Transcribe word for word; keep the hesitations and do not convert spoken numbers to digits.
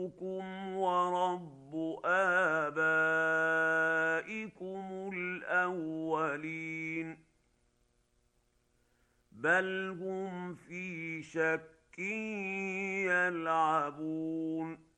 ربكم ورب آبائكم الأولين بل هم في شك يلعبون